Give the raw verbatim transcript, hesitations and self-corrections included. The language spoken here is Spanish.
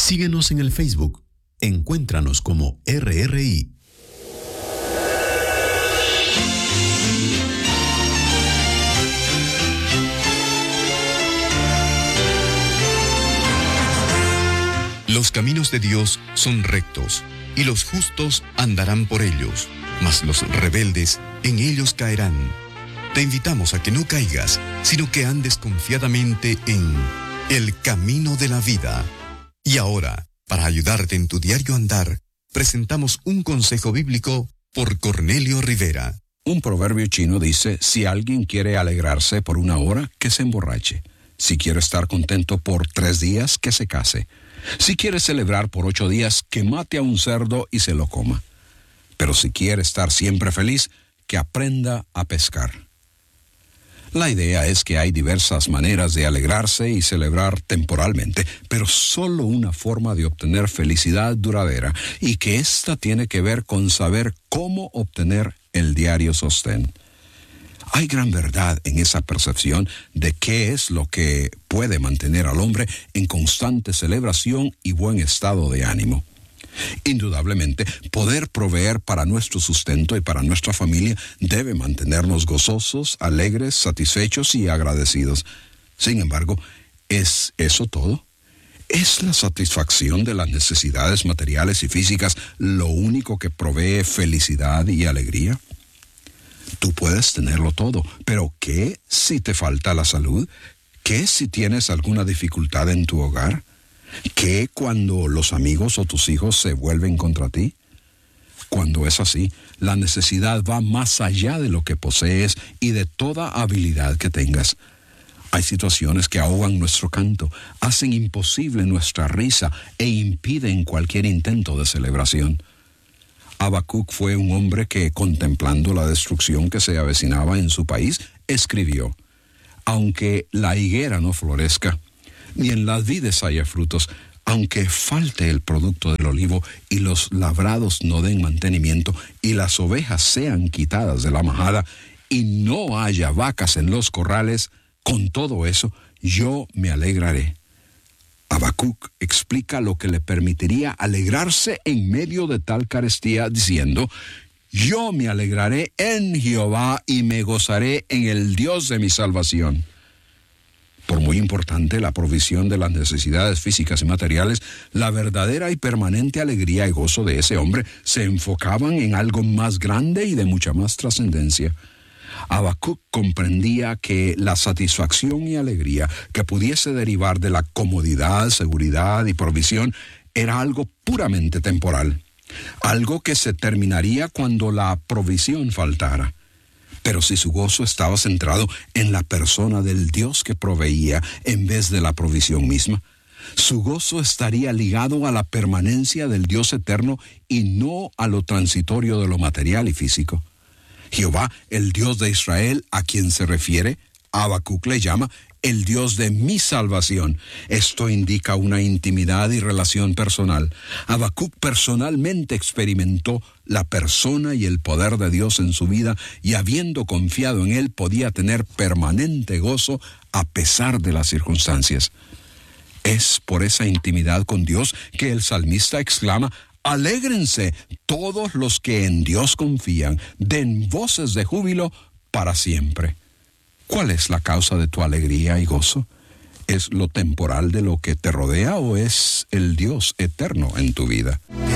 Síguenos en el Facebook. Encuéntranos como R R I. Los caminos de Dios son rectos, y los justos andarán por ellos, mas los rebeldes en ellos caerán. Te invitamos a que no caigas, sino que andes confiadamente en el camino de la vida. Y ahora, para ayudarte en tu diario andar, presentamos un consejo bíblico por Cornelio Rivera. Un proverbio chino dice, si alguien quiere alegrarse por una hora, que se emborrache. Si quiere estar contento por tres días, que se case. Si quiere celebrar por ocho días, que mate a un cerdo y se lo coma. Pero si quiere estar siempre feliz, que aprenda a pescar. La idea es que hay diversas maneras de alegrarse y celebrar temporalmente, pero solo una forma de obtener felicidad duradera, y que ésta tiene que ver con saber cómo obtener el diario sostén. Hay gran verdad en esa percepción de qué es lo que puede mantener al hombre en constante celebración y buen estado de ánimo. Indudablemente, poder proveer para nuestro sustento y para nuestra familia debe mantenernos gozosos, alegres, satisfechos y agradecidos. Sin embargo, ¿es eso todo? ¿Es la satisfacción de las necesidades materiales y físicas lo único que provee felicidad y alegría? Tú puedes tenerlo todo, pero ¿qué si te falta la salud? ¿Qué si tienes alguna dificultad en tu hogar? ¿Qué cuando los amigos o tus hijos se vuelven contra ti? Cuando es así, la necesidad va más allá de lo que posees y de toda habilidad que tengas. Hay situaciones que ahogan nuestro canto, hacen imposible nuestra risa e impiden cualquier intento de celebración. Habacuc fue un hombre que, contemplando la destrucción que se avecinaba en su país, escribió: aunque la higuera no florezca, ni en las vides haya frutos, aunque falte el producto del olivo y los labrados no den mantenimiento y las ovejas sean quitadas de la majada y no haya vacas en los corrales, con todo eso yo me alegraré. Habacuc explica lo que le permitiría alegrarse en medio de tal carestía, diciendo: yo me alegraré en Jehová y me gozaré en el Dios de mi salvación. Por muy importante la provisión de las necesidades físicas y materiales, la verdadera y permanente alegría y gozo de ese hombre se enfocaban en algo más grande y de mucha más trascendencia. Habacuc comprendía que la satisfacción y alegría que pudiese derivar de la comodidad, seguridad y provisión era algo puramente temporal, algo que se terminaría cuando la provisión faltara. Pero si su gozo estaba centrado en la persona del Dios que proveía en vez de la provisión misma, su gozo estaría ligado a la permanencia del Dios eterno y no a lo transitorio de lo material y físico. Jehová, el Dios de Israel, a quien se refiere, Habacuc le llama el Dios de mi salvación. Esto indica una intimidad y relación personal. Habacuc personalmente experimentó la persona y el poder de Dios en su vida, y habiendo confiado en él podía tener permanente gozo a pesar de las circunstancias. Es por esa intimidad con Dios que el salmista exclama: alégrense todos los que en Dios confían, den voces de júbilo para siempre. ¿Cuál es la causa de tu alegría y gozo? ¿Es lo temporal de lo que te rodea o es el Dios eterno en tu vida?